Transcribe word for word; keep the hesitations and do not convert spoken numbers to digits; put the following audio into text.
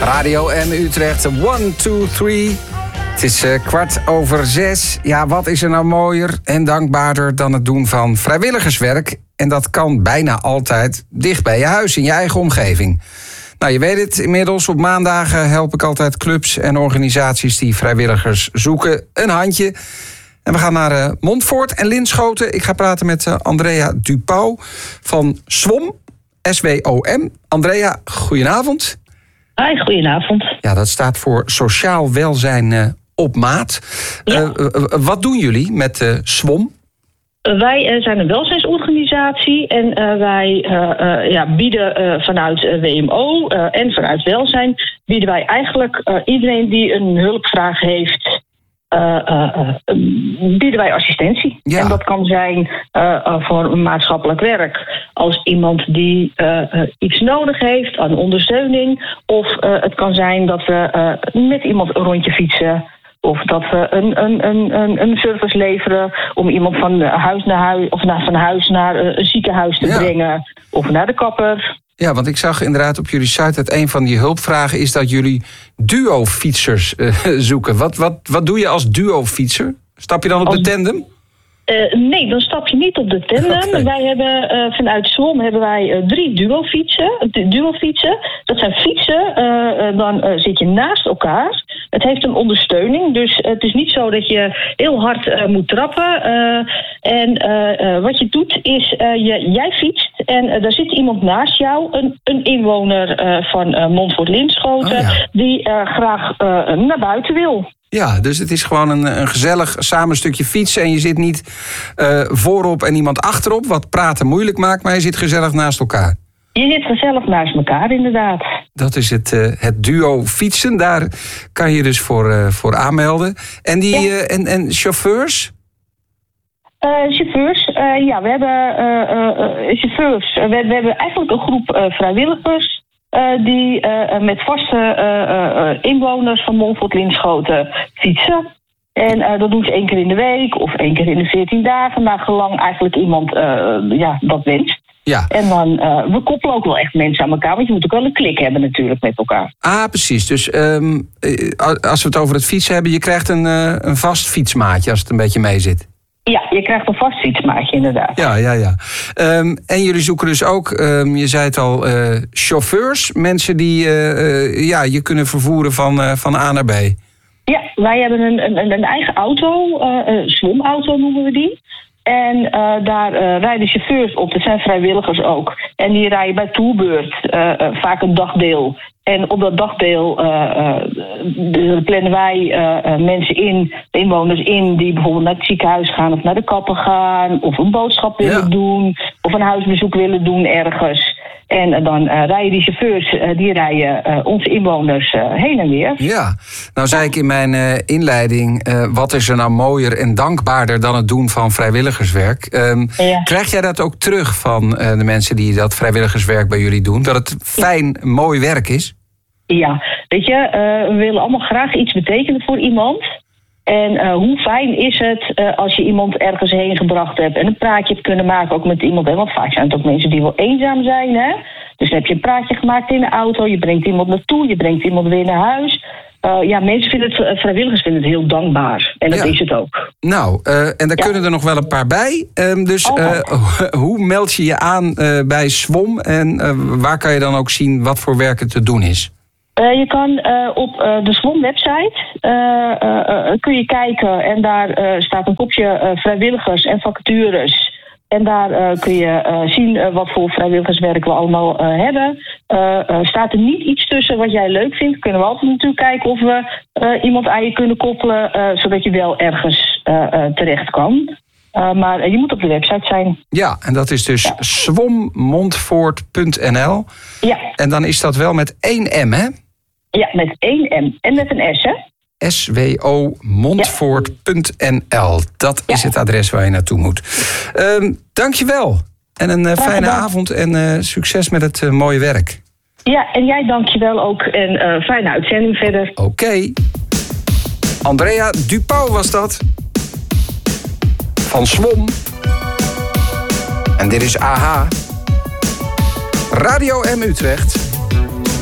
Radio M Utrecht, one, two, three. Het is uh, kwart over zes. Ja, wat is er nou mooier en dankbaarder dan het doen van vrijwilligerswerk? En dat kan bijna altijd dicht bij je huis, in je eigen omgeving. Nou, je weet het inmiddels. Op maandagen help ik altijd clubs en organisaties die vrijwilligers zoeken een handje. En we gaan naar uh, Montfoort en Linschoten. Ik ga praten met uh, Andrea Dupau van S W O M. S W O M. Andrea, goedenavond. Hoi, goedenavond. Ja, dat staat voor Sociaal Welzijn uh, op Maat. Ja. Uh, uh, wat doen jullie met uh, S W O M? Uh, wij uh, zijn een welzijnsorganisatie en uh, wij uh, uh, ja, bieden uh, vanuit uh, W M O uh, en vanuit welzijn bieden wij eigenlijk uh, iedereen die een hulpvraag heeft, Uh, uh, uh, bieden wij assistentie. Ja. En dat kan zijn uh, uh, voor een maatschappelijk werk. Als iemand die uh, uh, iets nodig heeft aan ondersteuning. Of uh, het kan zijn dat we uh, met iemand een rondje fietsen. Of dat we een, een, een, een service leveren om iemand van huis naar huis of naar, van huis naar een ziekenhuis te ja. brengen. Of naar de kapper. Ja, want ik zag inderdaad op jullie site dat een van die hulpvragen is dat jullie duo-fietsers uh, zoeken. Wat, wat, wat doe je als duo-fietser? Stap je dan op als... de tandem? Uh, nee, dan stap je niet op de tandem. Okay. Wij hebben uh, vanuit S W O M hebben wij uh, drie duo-fietsen. Duo-fietsen. Dat zijn fietsen. Uh, uh, dan uh, zit je naast elkaar. Het heeft een ondersteuning. Dus uh, het is niet zo dat je heel hard uh, moet trappen. Uh, en uh, uh, wat je doet is, uh, je, jij fietst. En uh, daar zit iemand naast jou. Een, een inwoner uh, van uh, Montfoort-Linschoten. Oh, ja. Die uh, graag uh, naar buiten wil. Ja, dus het is gewoon een, een gezellig samen stukje fietsen. En je zit niet uh, voorop en iemand achterop, wat praten moeilijk maakt, maar je zit gezellig naast elkaar. Je zit gezellig naast elkaar, inderdaad. Dat is het, uh, het duo fietsen. Daar kan je dus voor, uh, voor aanmelden. En, die, ja. uh, en, en chauffeurs? Uh, chauffeurs, uh, ja, we hebben uh, uh, chauffeurs. We, we hebben eigenlijk een groep uh, vrijwilligers. Uh, die uh, met vaste uh, uh, inwoners van Montfoort-Linschoten fietsen. En uh, dat doen ze één keer in de week of één keer in de veertien dagen, naar gelang eigenlijk iemand uh, ja, dat wenst. Ja. En dan, uh, we koppelen ook wel echt mensen aan elkaar, want je moet ook wel een klik hebben natuurlijk met elkaar. Ah, precies. Dus um, als we het over het fietsen hebben, je krijgt een, uh, een vast fietsmaatje als het een beetje mee zit. Ja, je krijgt een vast fietsmaatje, inderdaad. Ja, ja, ja. Um, en jullie zoeken dus ook, um, je zei het al, uh, chauffeurs. Mensen die uh, uh, ja, je kunnen vervoeren van, uh, van A naar B. Ja, wij hebben een, een, een eigen auto, uh, een S W O M-auto noemen we die. En uh, daar uh, rijden chauffeurs op, dat zijn vrijwilligers ook. En die rijden bij toerbeurt uh, uh, vaak een dagdeel. En op dat dagdeel uh, uh, plannen wij uh, uh, mensen in, inwoners in, die bijvoorbeeld naar het ziekenhuis gaan of naar de kapper gaan, of een boodschap willen ja. doen, of een huisbezoek willen doen ergens. En dan uh, rijden die chauffeurs, uh, die rijden uh, onze inwoners uh, heen en weer. Ja, nou zei ik in mijn uh, inleiding, uh, wat is er nou mooier en dankbaarder dan het doen van vrijwilligerswerk? Um, ja. Krijg jij dat ook terug van uh, de mensen die dat vrijwilligerswerk bij jullie doen? Dat het fijn, ja. mooi werk is? Ja, weet je, uh, we willen allemaal graag iets betekenen voor iemand. En uh, hoe fijn is het uh, als je iemand ergens heen gebracht hebt en een praatje hebt kunnen maken ook met iemand. Hè? Want vaak zijn het ook mensen die wel eenzaam zijn. Hè? Dus dan heb je een praatje gemaakt in de auto, je brengt iemand naartoe, je brengt iemand weer naar huis. Uh, ja, mensen vinden het, vrijwilligers vinden het heel dankbaar. En dat ja. is het ook. Nou, uh, en daar ja. kunnen er nog wel een paar bij. Um, dus uh, hoe meld je je aan uh, bij S W O M en uh, waar kan je dan ook zien wat voor werk er te doen is? Uh, je kan uh, op uh, de S W O M-website uh, uh, uh, kun je kijken en daar uh, staat een kopje uh, vrijwilligers en vacatures. En daar uh, kun je uh, zien uh, wat voor vrijwilligerswerk we allemaal uh, hebben. Uh, uh, staat er niet iets tussen wat jij leuk vindt, kunnen we altijd natuurlijk kijken of we uh, iemand aan je kunnen koppelen, uh, zodat je wel ergens uh, uh, terecht kan. Uh, maar uh, je moet op de website zijn. Ja, en dat is dus ja. s w o m montfoort punt n l. Ja. En dan is dat wel met één M, hè? Ja, met één M en met een S, hè? S W O montfoort punt n l. Dat ja. is het adres waar je naartoe moet. Uh, dankjewel. En een uh, fijne avond en uh, succes met het uh, mooie werk. Ja, en jij dankjewel ook. En uh, fijne uitzending verder. Oké. Okay. Andrea Dupau was dat. Van S W O M. En dit is A H. Radio M Utrecht.